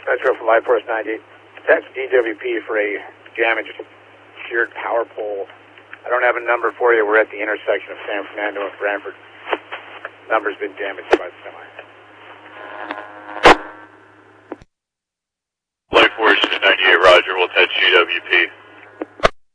Metro from Life Force 90. Text DWP for a damaged sheared power pole. I don't have a number for you. We're at the intersection of San Fernando and Branford. Number's been damaged by the semi.